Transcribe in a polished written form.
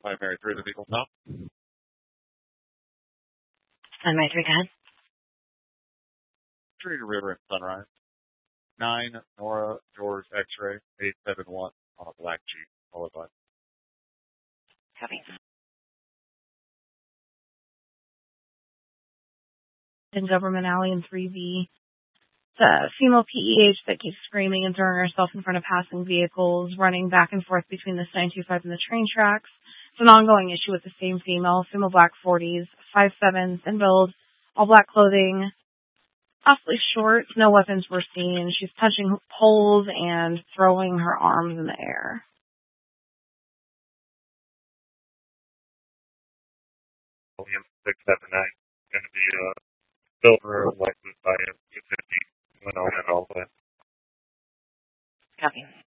Primary 3 the vehicle now. Primary 3, guys. Tree to River and Sunrise. 9 Nora George X-ray 871 on a black Jeep, followed by. Copy. In Government Alley in 3V. It's a female PEH that keeps screaming and throwing herself in front of passing vehicles, running back and forth between the 925 and the train tracks. It's an ongoing issue with the same female black 40s, 5'7", thin build, all black clothing, awfully short, no weapons were seen. She's punching poles and throwing her arms in the air. William 679, going to be silver license by 250, went on and all that. Copy.